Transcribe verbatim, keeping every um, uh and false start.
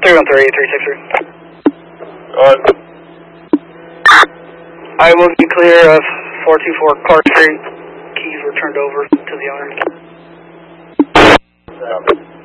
three one three, three six three. Alright. I will be clear of four two four Clark Street. Keys were turned over to the owner. Yeah.